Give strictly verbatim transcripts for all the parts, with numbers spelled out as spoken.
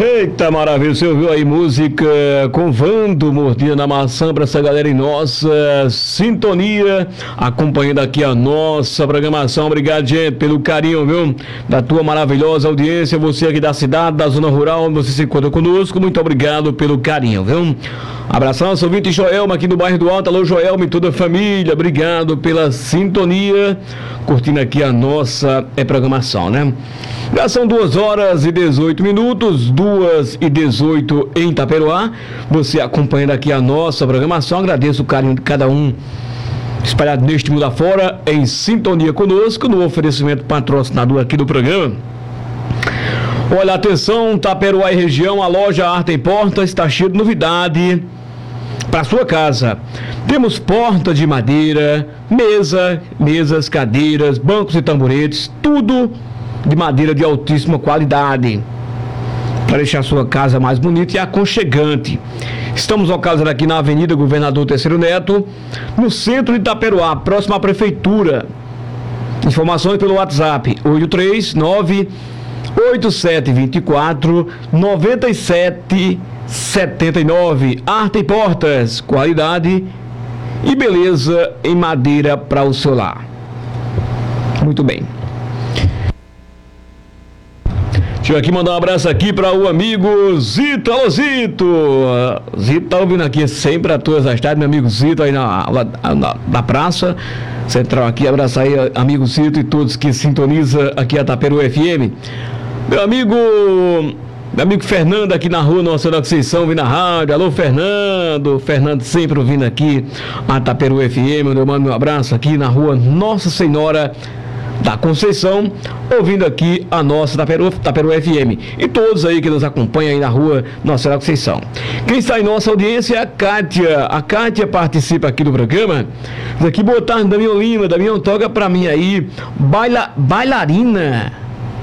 Eita, maravilha, você ouviu aí música com Vando, Mordida na Maçã, pra essa galera em nossa sintonia, acompanhando aqui a nossa programação. Obrigado, gente, pelo carinho, viu, da tua maravilhosa audiência, você aqui da cidade, da zona rural, onde você se encontra conosco, muito obrigado pelo carinho, viu? Abração, nosso ouvinte Joelma aqui do bairro do Alto. Alô, Joelma e toda a família, obrigado pela sintonia, curtindo aqui a nossa é, programação, né? Já são duas horas e dezoito minutos, duas e dezoito em Itaperuá. Você acompanhando aqui a nossa programação, agradeço o carinho de cada um espalhado neste mundo afora, em sintonia conosco, no oferecimento patrocinador aqui do programa. Olha, atenção, Itaperuá e região, a loja Arte em Porta está cheia de novidade para sua casa. Temos porta de madeira, mesa, mesas, cadeiras, bancos e tamboretes, tudo de madeira de altíssima qualidade, para deixar sua casa mais bonita e aconchegante. Estamos localizados aqui na Avenida Governador Terceiro Neto, no centro de Itaperuá, próximo à Prefeitura. Informações pelo WhatsApp oito três nove oito sete dois quatro nove sete sete nove. Arte e Portas, qualidade e beleza em madeira para o seu lar. Muito bem. Deixa eu aqui mandar um abraço aqui para o amigo Zito. Alô, Zito! Zito tá ouvindo aqui sempre a todas as tardes, meu amigo Zito aí na, na, na praça central aqui. Abraço aí, amigo Zito e todos que sintonizam aqui a Itaperuá F M. Meu amigo, meu amigo Fernando aqui na rua Nossa Senhora da Conceição, vindo na rádio. Alô, Fernando. Fernando sempre ouvindo aqui a Itaperuá F M. Eu mando meu abraço aqui na rua Nossa Senhora da Conceição, ouvindo aqui a nossa Itaperuá F M. E todos aí que nos acompanham aí na rua Nossa Senhora da Conceição. Quem está em nossa audiência é a Kátia. A Kátia participa aqui do programa. Diz aqui, boa tarde, Damião Lima. Damião, toca pra mim aí, baila, bailarina.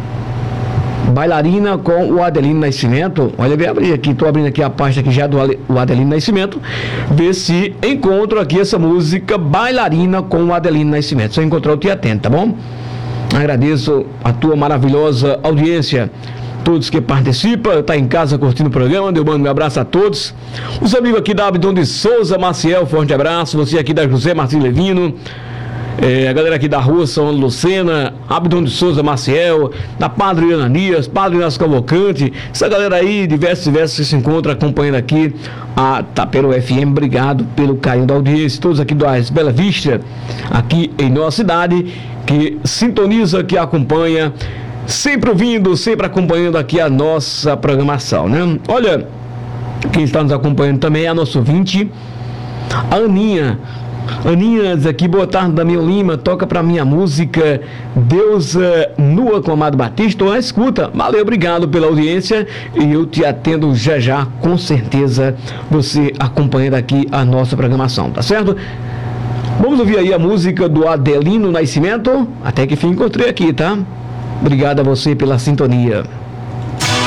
Bailarina com o Adelino Nascimento. Olha, vem abrir aqui, tô abrindo aqui a pasta aqui já do Adelino Nascimento, ver se encontro aqui essa música, Bailarina com o Adelino Nascimento. Se eu encontrar, eu te atento, tá bom? Agradeço a tua maravilhosa audiência, todos que participam, tá em casa curtindo o programa. Eu mando um abraço a todos, os amigos aqui da Abdon de Souza Maciel, forte abraço, você aqui da José Martins Levino, É, a galera aqui da rua São Lucena, Abdon de Souza Maciel, da Padre Ananias, Padre Inácio Cavalcante, essa galera aí, diversos diversos que se encontram acompanhando aqui a Itaperuá F M. Obrigado pelo carinho da audiência, todos aqui do Ars Bela Vista, aqui em nossa cidade, que sintoniza, que acompanha, sempre ouvindo, sempre acompanhando aqui a nossa programação, né? Olha, quem está nos acompanhando também é a nossa ouvinte, a Aninha. Aninha diz aqui, boa tarde, Damião Lima, toca pra mim a música Deusa Nua com Amado Batista. Ou escuta, valeu, obrigado pela audiência e eu te atendo já já, com certeza, você acompanhando aqui a nossa programação, tá certo? Vamos ouvir aí a música do Adelino Nascimento, até que fim encontrei aqui, tá? Obrigado a você pela sintonia.